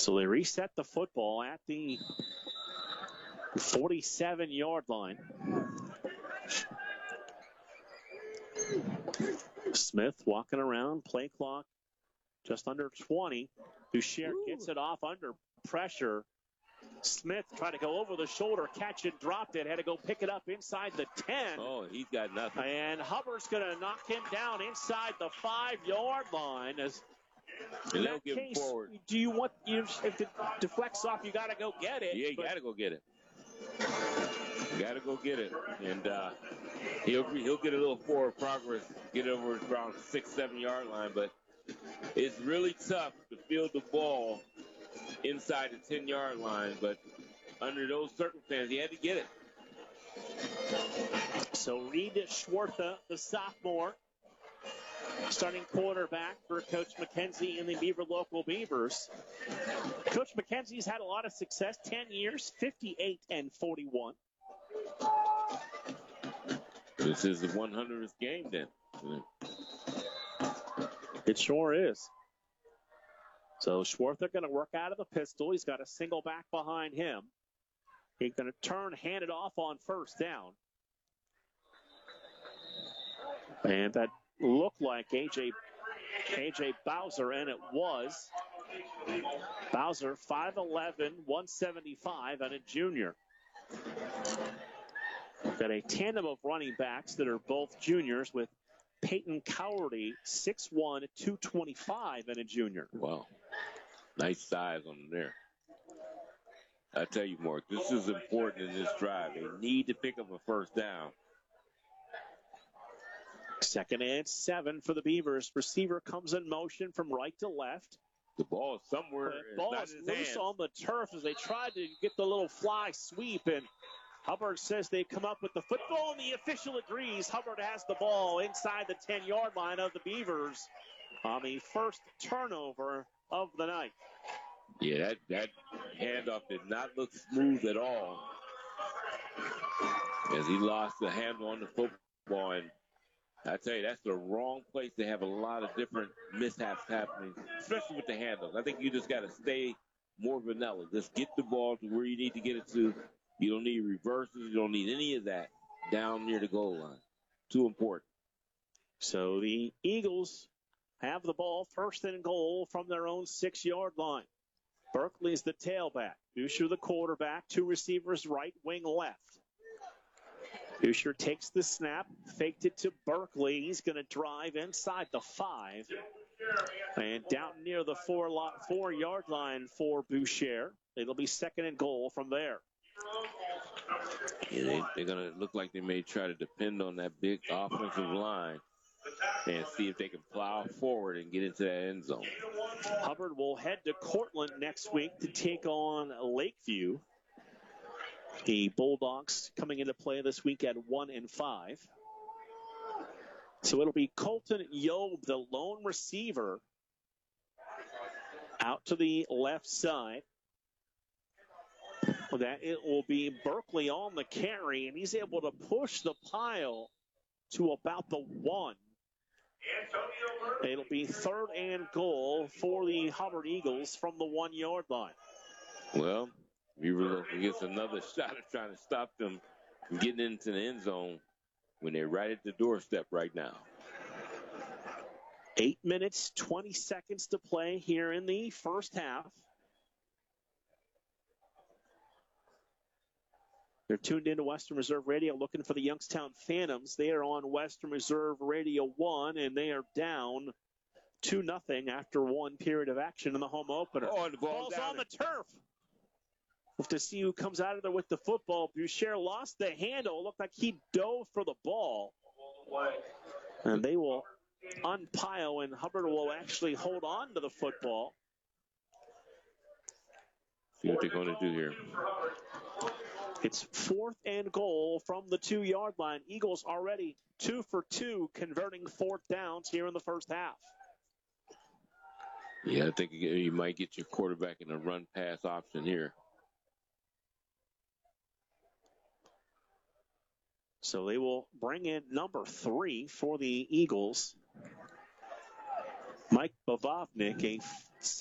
So they reset the football at the 47-yard line. Smith walking around, play clock just under 20. Boucher gets it off under pressure. Smith tried to go over the shoulder, catch it, dropped it, had to go pick it up inside the 10. Oh, he's got nothing. And Hubbard's going to knock him down inside the 5-yard line. As in that case, forward. Do you want, if it deflects off, you got to go get it. Yeah, you got to go get it. You got to go get it. And he'll get a little forward progress, get over around 6-7 yard line. But it's really tough to field the ball inside the 10-yard line. But under those circumstances, he had to get it. So Reed Schwartha, the sophomore, starting quarterback for Coach McKenzie in the Beaver Local Beavers. Coach McKenzie's had a lot of success, 10 years, 58-41. This is the 100th game then. It sure is. So Schwartha going to work out of the pistol. He's got a single back behind him. He's going to turn, hand it off on first down. And that looked like A.J. Bowser, and it was. Bowser, 5'11", 175, and a junior. Got a tandem of running backs that are both juniors with Peyton Cowardy, 6'1", 225, and a junior. Wow. Nice size on them there. I tell you, Mark, this is important in this drive. They need to pick up a first down. 2nd and 7 for the Beavers. Receiver comes in motion from right to left. The ball is somewhere. The ball is loose on the turf as they tried to get the little fly sweep, and Hubbard says they've come up with the football, and the official agrees. Hubbard has the ball inside the 10-yard line of the Beavers on the first turnover of the night. Yeah, that handoff did not look smooth at all as he lost the handle on the football. And I tell you, that's the wrong place to have a lot of different mishaps happening, especially with the handles. I think you just got to stay more vanilla. Just get the ball to where you need to get it to. You don't need reverses. You don't need any of that down near the goal line. Too important. So the Eagles have the ball first and goal from their own 6-yard line. Berkeley's the tailback. Boucher the quarterback. 2 receivers right, wing left. Boucher takes the snap, faked it to Berkeley. He's going to drive inside the 5. And down near the 4-yard line for Boucher. It'll be 2nd and goal from there. Yeah, they're going to look like they may try to depend on that big offensive line and see if they can plow forward and get into that end zone. Hubbard will head to Cortland next week to take on Lakeview. The Bulldogs coming into play this week at 1-5. So it'll be Colton Yob, the lone receiver, out to the left side. That it will be Berkeley on the carry, and he's able to push the pile to about the 1. It'll be 3rd and goal for the Hubbard Eagles from the 1-yard line. Well, Beaver gets another shot at trying to stop them from getting into the end zone when they're right at the doorstep right now. 8 minutes, 20 seconds to play here in the first half. They're tuned into Western Reserve Radio looking for the Youngstown Phantoms. They are on Western Reserve Radio 1, and they are down 2-0 after one period of action in the home opener. Oh, and the ball's on the turf. We'll have to see who comes out of there with the football. Boucher lost the handle. Looked like he dove for the ball. And they will unpile, and Hubbard will actually hold on to the football. See what they're going to do here. It's 4th and goal from the 2-yard line. Eagles already 2 for 2, converting 4th downs here in the first half. Yeah, I think you might get your quarterback in a run-pass option here. So they will bring in number 3 for the Eagles. Mike Bavovnik, a